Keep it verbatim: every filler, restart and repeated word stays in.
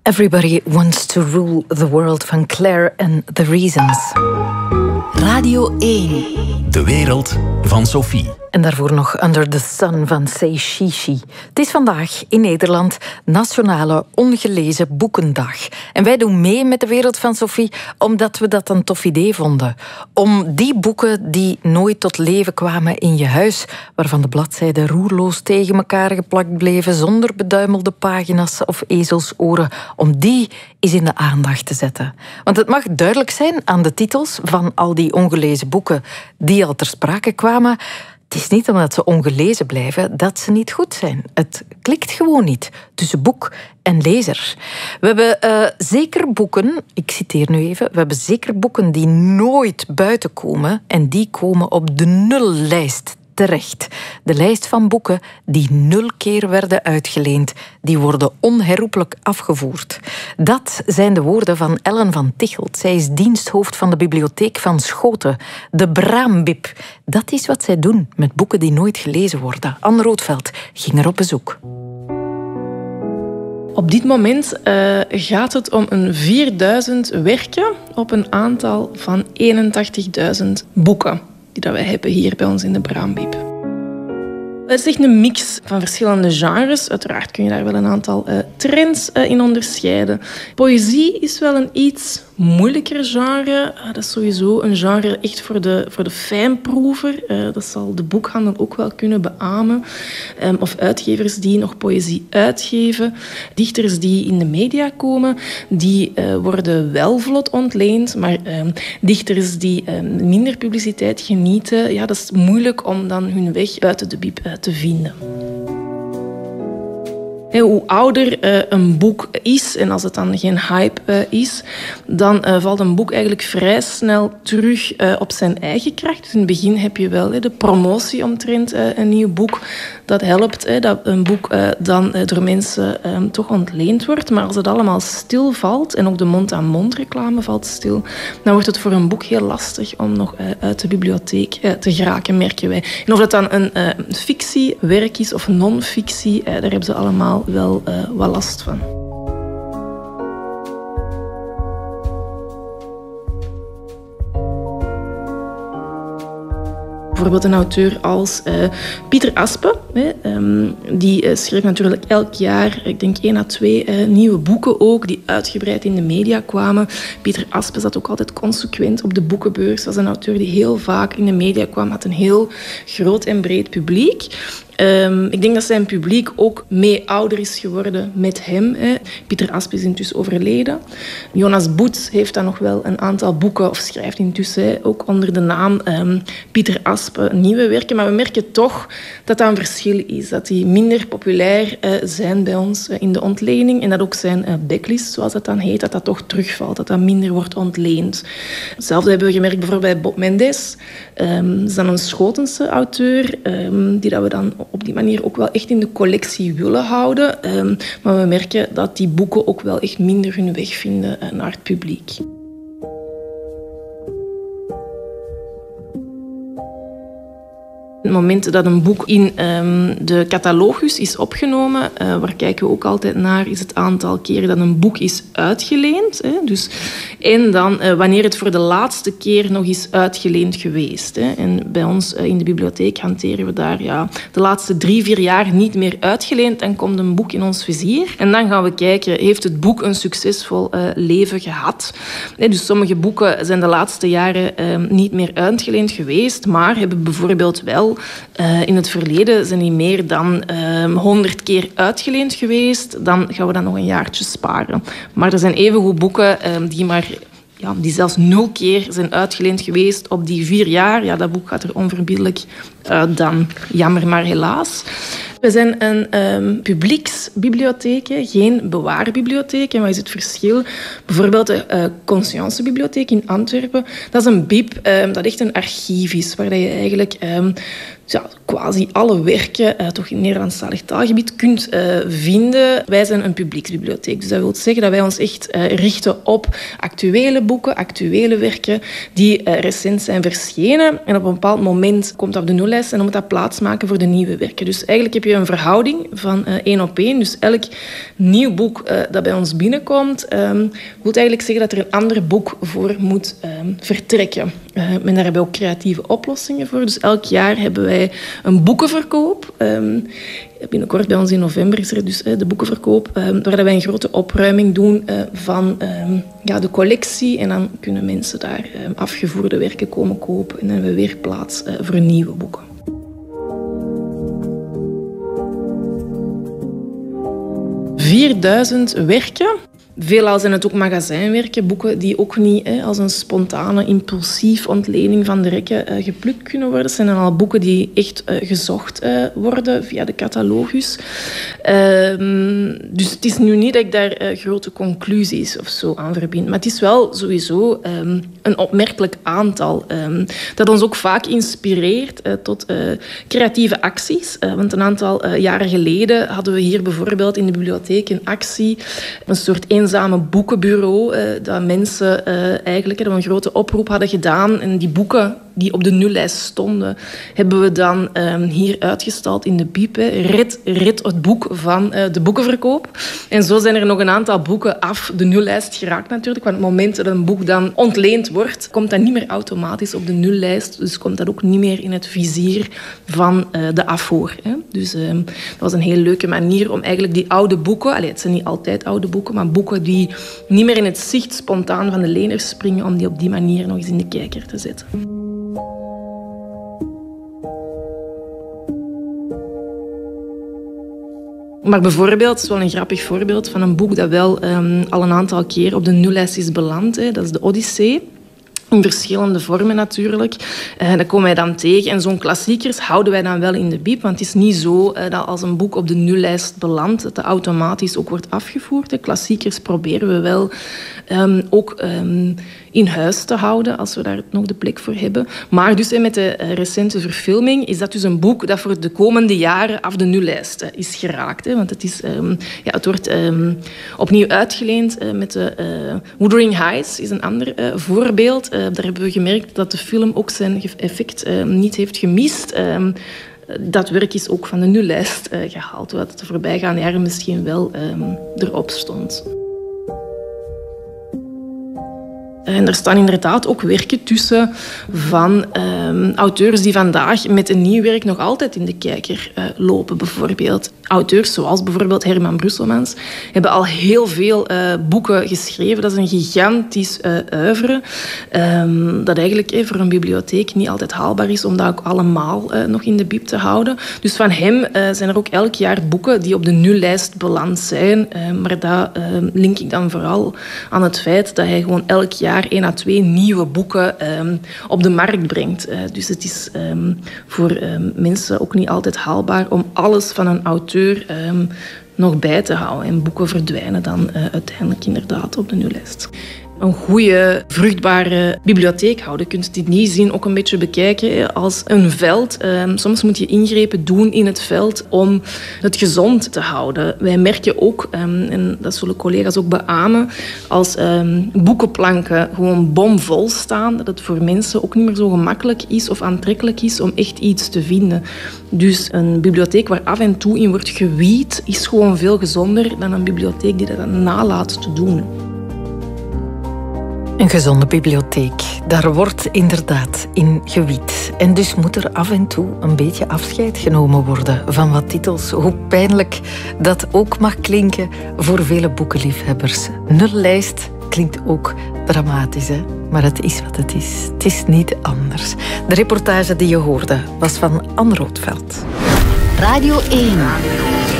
Everybody Wants to Rule the World van Claire and the Reasons. Radio één. De wereld van Sophie. En daarvoor nog Under the Sun van Say Shishi. Het is vandaag in Nederland Nationale Ongelezen Boekendag. En wij doen mee met de wereld van Sophie omdat we dat een tof idee vonden. Om die boeken die nooit tot leven kwamen in je huis, waarvan de bladzijden roerloos tegen elkaar geplakt bleven, zonder beduimelde pagina's of ezelsoren, om die eens in de aandacht te zetten. Want het mag duidelijk zijn aan de titels van al die ongelezen boeken die al ter sprake kwamen. Het is niet omdat ze ongelezen blijven dat ze niet goed zijn. Het klikt gewoon niet tussen boek en lezer. We hebben uh, zeker boeken, ik citeer nu even, we hebben zeker boeken die nooit buiten komen en die komen op de nullijst terecht. De lijst van boeken die nul keer werden uitgeleend, die worden onherroepelijk afgevoerd. Dat zijn de woorden van Ellen van Tichelt. Zij is diensthoofd van de bibliotheek van Schoten, de Braambib. Dat is wat zij doen met boeken die nooit gelezen worden. Anne Roodveld ging er op bezoek. Op dit moment uh, gaat het om een vierduizend werken op een aantal van eenentachtigduizend boeken die dat wij hebben hier bij ons in de Braambib. Het is echt een mix van verschillende genres. Uiteraard kun je daar wel een aantal uh, trends uh, in onderscheiden. Poëzie is wel een iets moeilijker genre. Uh, dat is sowieso een genre echt voor de, voor de fijnproever. Uh, dat zal de boekhandel ook wel kunnen beamen. Um, of uitgevers die nog poëzie uitgeven. Dichters die in de media komen, die uh, worden wel vlot ontleend. Maar um, dichters die um, minder publiciteit genieten, ja, dat is moeilijk om dan hun weg buiten de bib uh, te vinden. Hoe ouder uh, een boek is, en als het dan geen hype uh, is, dan uh, valt een boek eigenlijk vrij snel terug uh, op zijn eigen kracht. Dus in het begin heb je wel uh, de promotie omtrent uh, een nieuw boek. Dat helpt, uh, dat een boek uh, dan uh, door mensen uh, toch ontleend wordt. Maar als het allemaal stilvalt, en ook de mond-aan-mond reclame valt stil, dan wordt het voor een boek heel lastig om nog uh, uit de bibliotheek uh, te geraken, merken wij. En of dat dan een uh, fictiewerk is of non-fictie, uh, daar hebben ze allemaal wel uh, wat last van. Bijvoorbeeld een auteur als uh, Pieter Aspe. Hè, um, die uh, schreef natuurlijk elk jaar, ik denk één à twee uh, nieuwe boeken ook, die uitgebreid in de media kwamen. Pieter Aspe zat ook altijd consequent op de boekenbeurs. Was een auteur die heel vaak in de media kwam, had een heel groot en breed publiek. Um, ik denk dat zijn publiek ook mee ouder is geworden met hem. Hè. Pieter Aspe is intussen overleden. Jonas Boets heeft dan nog wel een aantal boeken, of schrijft intussen hè, ook onder de naam um, Pieter Aspe nieuwe werken. Maar we merken toch dat dat een verschil is. Dat die minder populair uh, zijn bij ons uh, in de ontlening. En dat ook zijn uh, backlist, zoals dat dan heet, dat dat toch terugvalt. Dat dat minder wordt ontleend. Hetzelfde hebben we gemerkt bijvoorbeeld bij Bob Mendes. Um, dat is dan een Schotense auteur, um, die dat we dan op die manier ook wel echt in de collectie willen houden. Um, maar we merken dat die boeken ook wel echt minder hun weg vinden uh, naar het publiek. Op het moment dat een boek in um, de catalogus is opgenomen, uh, waar kijken we ook altijd naar, is het aantal keren dat een boek is uitgeleend. Hè, dus, en dan uh, wanneer het voor de laatste keer nog is uitgeleend geweest. Hè. En bij ons uh, in de bibliotheek hanteren we daar ja, de laatste drie, vier jaar niet meer uitgeleend. Dan komt een boek in ons vizier. En dan gaan we kijken, heeft het boek een succesvol uh, leven gehad? Hè, dus sommige boeken zijn de laatste jaren uh, niet meer uitgeleend geweest, maar hebben bijvoorbeeld wel Uh, in het verleden zijn die meer dan honderd uh, keer uitgeleend geweest. Dan gaan we dan nog een jaartje sparen. Maar er zijn evengoed boeken uh, die maar... Ja, die zelfs nul keer zijn uitgeleend geweest op die vier jaar. Ja, dat boek gaat er onverbiddelijk uit dan. Jammer, maar helaas. We zijn een um, publieksbibliotheek, geen bewaarbibliotheek. En wat is het verschil? Bijvoorbeeld de uh, Conscience-bibliotheek in Antwerpen. Dat is een bib um, dat echt een archief is, waar je eigenlijk um, ja, quasi alle werken uh, toch in het Nederlandstalig taalgebied kunt uh, vinden. Wij zijn een publieksbibliotheek. Dus dat wil zeggen dat wij ons echt uh, richten op actuele boeken, actuele werken die uh, recent zijn verschenen. En op een bepaald moment komt dat op de nullijst en dan moet dat plaatsmaken voor de nieuwe werken. Dus eigenlijk heb je een verhouding van uh, één op één. Dus elk nieuw boek uh, dat bij ons binnenkomt, um, wil eigenlijk zeggen dat er een ander boek voor moet um, vertrekken. Uh, en daar hebben we ook creatieve oplossingen voor. Dus elk jaar hebben wij een boekenverkoop. Um, binnenkort bij ons in november is er dus uh, de boekenverkoop, um, waar wij een grote opruiming doen uh, van um, ja, de collectie. En dan kunnen mensen daar um, afgevoerde werken komen kopen. En dan hebben we weer plaats uh, voor nieuwe boeken. vierduizend werken. Veelal zijn het ook magazijnwerken, boeken die ook niet hè, als een spontane, impulsief ontlening van de rekken uh, geplukt kunnen worden. Het zijn dan al boeken die echt uh, gezocht uh, worden via de catalogus. Uh, dus het is nu niet dat ik daar uh, grote conclusies of zo aan verbind. Maar het is wel sowieso um, een opmerkelijk aantal um, dat ons ook vaak inspireert uh, tot uh, creatieve acties. Uh, want een aantal uh, jaren geleden hadden we hier bijvoorbeeld in de bibliotheek een actie, een soort eenzame boekenbureau, uh, dat mensen uh, eigenlijk uh, een grote oproep hadden gedaan. En die boeken die op de nullijst stonden, hebben we dan um, hier uitgestald in de Biep. Hè. Red, red het boek van uh, de boekenverkoop. En zo zijn er nog een aantal boeken af de nullijst geraakt natuurlijk. Want op het moment dat een boek dan ontleend wordt, komt dat niet meer automatisch op de nullijst. Dus komt dat ook niet meer in het vizier van uh, de afvoer. Hè. Dus uh, dat was een heel leuke manier om eigenlijk die oude boeken, allee, het zijn niet altijd oude boeken, maar boeken die niet meer in het zicht spontaan van de leners springen, om die op die manier nog eens in de kijker te zetten. Maar bijvoorbeeld, het is wel een grappig voorbeeld van een boek dat wel um, al een aantal keer op de nullijst is beland. Hè. Dat is de Odyssee. In verschillende vormen natuurlijk. Uh, dat komen wij dan tegen. En zo'n klassiekers houden wij dan wel in de biep. Want het is niet zo uh, dat als een boek op de nullijst belandt, dat dat automatisch ook wordt afgevoerd. De klassiekers proberen we wel um, ook um, in huis te houden, als we daar nog de plek voor hebben. Maar dus uh, met de uh, recente verfilming is dat dus een boek dat voor de komende jaren af de nullijst uh, is geraakt. Hè. Want het, is, um, ja, het wordt um, opnieuw uitgeleend uh, met de uh, Wuthering Heights, is een ander uh, voorbeeld. Uh, daar hebben we gemerkt dat de film ook zijn effect uh, niet heeft gemist. Uh, dat werk is ook van de nullijst uh, gehaald, wat het de voorbijgaande jaren misschien wel um, erop stond. En er staan inderdaad ook werken tussen van um, auteurs die vandaag met een nieuw werk nog altijd in de kijker uh, lopen. Bijvoorbeeld auteurs zoals bijvoorbeeld Herman Brusselmans hebben al heel veel uh, boeken geschreven. Dat is een gigantisch uh, oeuvre um, dat eigenlijk eh, voor een bibliotheek niet altijd haalbaar is om dat ook allemaal uh, nog in de biep te houden. Dus van hem uh, zijn er ook elk jaar boeken die op de nullijst beland zijn. Uh, maar dat uh, link ik dan vooral aan het feit dat hij gewoon elk jaar één à twee nieuwe boeken um, op de markt brengt. Uh, dus het is um, voor um, mensen ook niet altijd haalbaar om alles van een auteur um, nog bij te houden. En boeken verdwijnen dan uh, uiteindelijk inderdaad op de nullijst. Een goede, vruchtbare bibliotheek houden. Je kunt dit niet zien, ook een beetje bekijken als een veld. Soms moet je ingrepen doen in het veld om het gezond te houden. Wij merken ook, en dat zullen collega's ook beamen, als boekenplanken gewoon bomvol staan, dat het voor mensen ook niet meer zo gemakkelijk is of aantrekkelijk is om echt iets te vinden. Dus een bibliotheek waar af en toe in wordt gewied, is gewoon veel gezonder dan een bibliotheek die dat dan nalaat te doen. Een gezonde bibliotheek, daar wordt inderdaad in gewied. En dus moet er af en toe een beetje afscheid genomen worden van wat titels. Hoe pijnlijk dat ook mag klinken voor vele boekenliefhebbers. Nullijst klinkt ook dramatisch, hè? Maar het is wat het is. Het is niet anders. De reportage die je hoorde was van Anne Roodveld. Radio één.